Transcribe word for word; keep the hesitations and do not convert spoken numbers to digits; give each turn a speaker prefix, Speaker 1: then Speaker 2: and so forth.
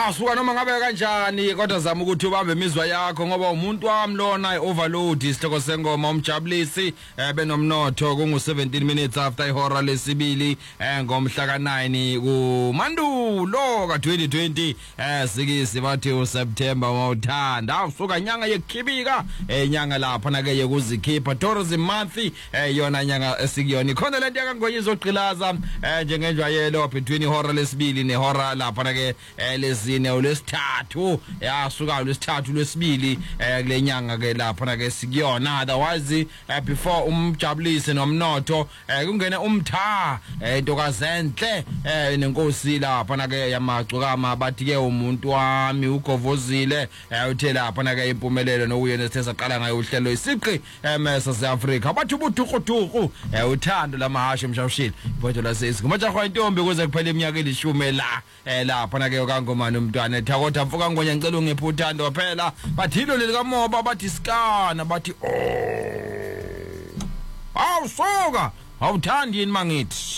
Speaker 1: ya suka noma ngabe kanjani kodwa zama ukuthi ubambe imizwa yakho ngoba umuntu wami lona i-overload isihloko sengoma umjabulisi benomnotho kungu seventeen minutes after ihora lesibili ngomhla ka nine ku Mandulo ka twenty twenty sikisi bathi uSeptember wawuthanda usuka nyanga yekhibika enyanga lapha na ke yekuzikhipha tourism month yona nyanga esikuyona ikhona lento yakangoyizoqilaza njengenjwayelo between ihora lesibili nehora lapha na ke lezine olesithathu yasuka olesithathu lwesibili kule nyanga ke lapha na ke sikuyona otherwise before umjabulisi nomnotho kungena umtha intokazi enhle nenkosi lapha na ke yamagcokama bathi ke umuntu wami ugovozile uthe lapha na ke impumelelo nokuyena sithesa qala ngayo uhlelo isiqi emesa seAfrika bathi ubuthuquthuqu uthando lamahashe emshawushile ibhodo lasesi kumajahwa intombi kuze kuphela iminyaka elishumi la lapha na ke kangomani umntwana ethakotha mfuka ngonya ngicela ungephuthando phela bathilo leli kamoba bathi skana bathi oh awusoka awuthandi yini mangithi